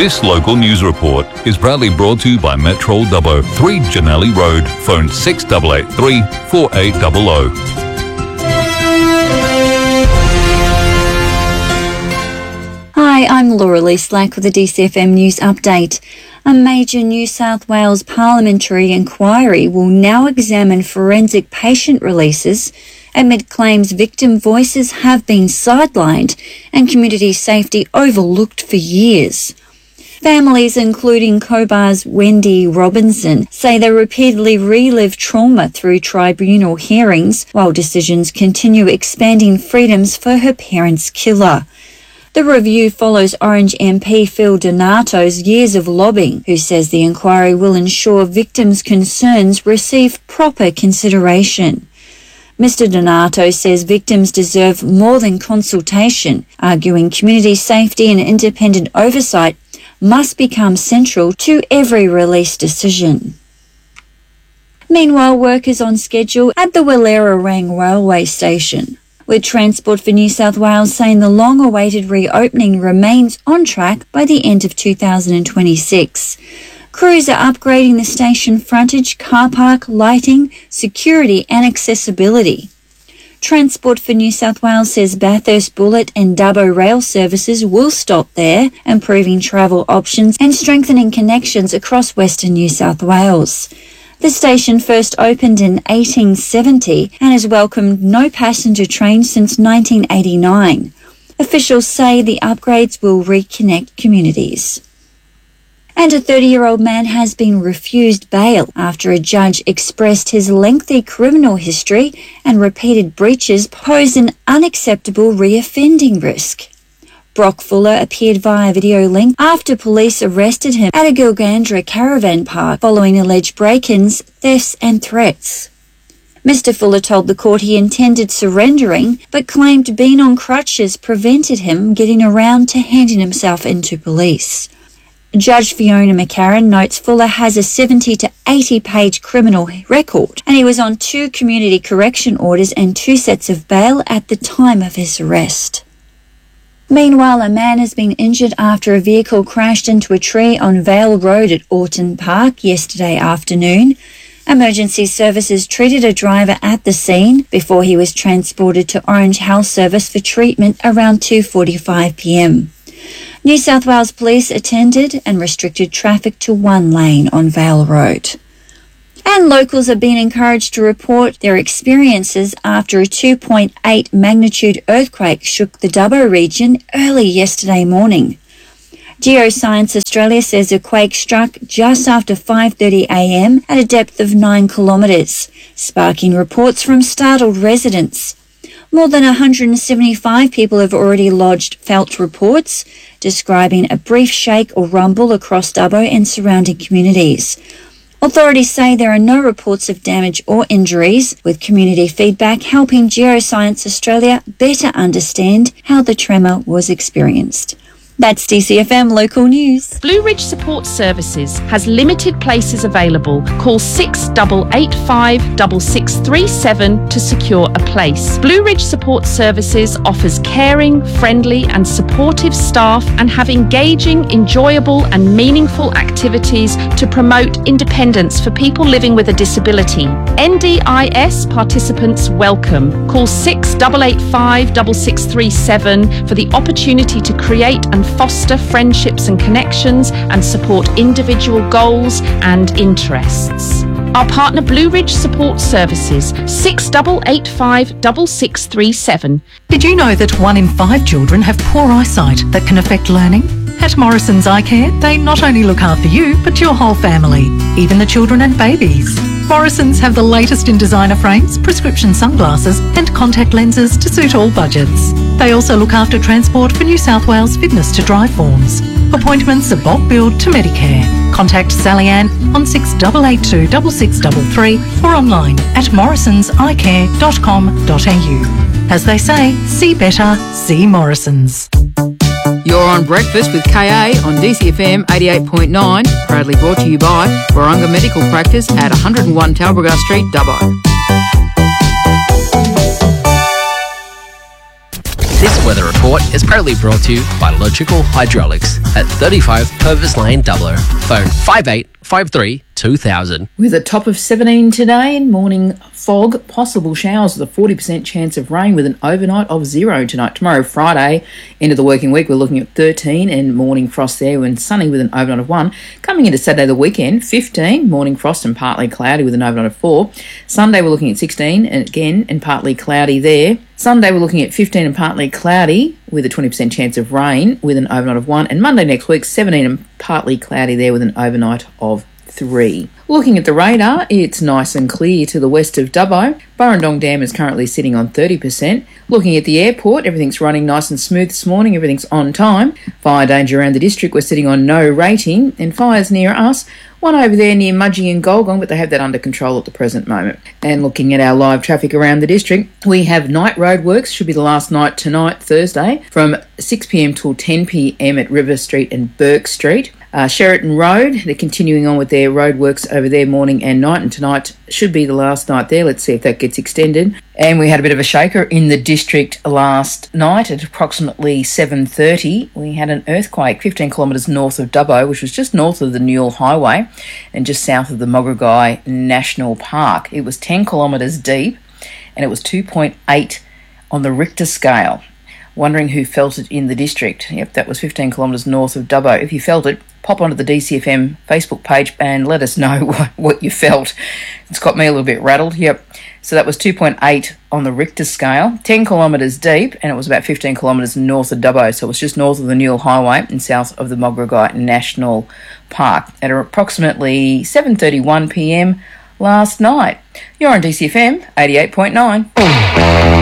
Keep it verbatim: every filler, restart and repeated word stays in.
This local news report is proudly brought to you by Metro Dubbo, three Janelli Road, phone six eight eight three, four eight zero zero. Hi, I'm Laura Lee Slack with the D C F M News Update. A major New South Wales parliamentary inquiry will now examine forensic patient releases amid claims victim voices have been sidelined and community safety overlooked for years. Families, including Cobar's Wendy Robinson, say they repeatedly relive trauma through tribunal hearings, while decisions continue expanding freedoms for her parents' killer. The review follows Orange M P Phil Donato's years of lobbying, who says the inquiry will ensure victims' concerns receive proper consideration. Mister Donato says victims deserve more than consultation, arguing community safety and independent oversight must become central to every release decision. Meanwhile, work is on schedule at the Walera-Rang railway station, with Transport for New South Wales saying the long-awaited reopening remains on track by the end of two thousand twenty-six. Crews are upgrading the station frontage, car park, lighting, security and accessibility. Transport for New South Wales says Bathurst Bullet and Dubbo rail services will stop there, improving travel options and strengthening connections across Western New South Wales. The station first opened in eighteen seventy and has welcomed no passenger trains since nineteen eighty-nine. Officials say the upgrades will reconnect communities. And a thirty-year-old man has been refused bail after a judge expressed his lengthy criminal history and repeated breaches pose an unacceptable reoffending risk. Brock Fuller appeared via video link after police arrested him at a Gilgandra caravan park following alleged break-ins, thefts and threats. Mister Fuller told the court he intended surrendering, but claimed being on crutches prevented him getting around to handing himself into police. Judge Fiona McCarran notes Fuller has a seventy to eighty page criminal record, and he was on two community correction orders and two sets of bail at the time of his arrest. Meanwhile, a man has been injured after a vehicle crashed into a tree on Vale Road at Orton Park yesterday afternoon. Emergency services treated a driver at the scene before he was transported to Orange Health Service for treatment around two forty-five p m. New South Wales Police attended and restricted traffic to one lane on Vale Road. And locals are being encouraged to report their experiences after a two point eight magnitude earthquake shook the Dubbo region early yesterday morning. Geoscience Australia says a quake struck just after five thirty a m at a depth of nine kilometres, sparking reports from startled residents. More than one hundred seventy-five people have already lodged felt reports, describing a brief shake or rumble across Dubbo and surrounding communities. Authorities say there are no reports of damage or injuries, with community feedback helping Geoscience Australia better understand how the tremor was experienced. That's D C F M Local News. Blue Ridge Support Services has limited places available. Call six eight eight five, six six three seven to secure a place. Blue Ridge Support Services offers caring, friendly and supportive staff and have engaging, enjoyable and meaningful activities to promote independence for people living with a disability. N D I S participants welcome. Call six eight eight five, six six three seven for the opportunity to create and foster friendships and connections and support individual goals and interests. Our partner Blue Ridge Support Services, six eight eight five, six six three seven. Did you know that one in five children have poor eyesight that can affect learning? At Morrison's Eye Care, they not only look after you, but your whole family, even the children and babies. Morrison's have the latest in designer frames, prescription sunglasses and contact lenses to suit all budgets. They also look after transport for New South Wales fitness to drive forms. Appointments are bulk billed to Medicare. Contact Sally Ann on six eight eight two, six six three three or online at morrisons eye care dot com dot a u. As they say, see better, see Morrison's. You're on Breakfast with K A on D C F M eighty-eight point nine, proudly brought to you by Warunga Medical Practice at one hundred and one Talbragar Street, Dubbo. This weather report is proudly brought to you by Logical Hydraulics at thirty-five Purvis Lane, Dubbo. Phone five eight five three two thousand. With a top of seventeen today and morning fog, possible showers with a forty percent chance of rain with an overnight of zero tonight. Tomorrow, Friday, end of the working week, we're looking at thirteen and morning frost there and sunny with an overnight of one. Coming into Saturday the weekend, fifteen, morning frost and partly cloudy with an overnight of four. Sunday we're looking at sixteen and again and partly cloudy there. Sunday we're looking at fifteen and partly cloudy with a twenty percent chance of rain with an overnight of one. And Monday next week, seventeen and partly cloudy there with an overnight of three. Looking at the radar, it's nice and clear to the west of Dubbo. Burrendong Dam is currently sitting on thirty percent. Looking at the airport, everything's running nice and smooth this morning. Everything's on time. Fire danger around the district, we're sitting on no rating. And fires near us, one over there near Mudgee and Golgong, but they have that under control at the present moment. And looking at our live traffic around the district, we have night roadworks, should be the last night tonight, Thursday, from six p m till ten p m at River Street and Burke Street. Uh, Sheraton Road, they're continuing on with their roadworks over there morning and night, and tonight should be the last night there. Let's see if that gets extended. And we had a bit of a shaker in the district last night at approximately seven thirty. We had an earthquake fifteen kilometres north of Dubbo, which was just north of the Newell Highway and just south of the Moggregai National Park. It was ten kilometres deep and it was two point eight on the Richter scale. Wondering who felt it in the district. Yep, that was fifteen kilometres north of Dubbo. If you felt it, pop onto the D C F M Facebook page and let us know what, what you felt. It's got me a little bit rattled. Yep. So that was two point eight on the Richter scale, ten kilometres deep, and it was about fifteen kilometres north of Dubbo. So it was just north of the Newell Highway and south of the Moggregai National Park at approximately seven thirty-one p m last night. You're on D C F M eighty-eight point nine.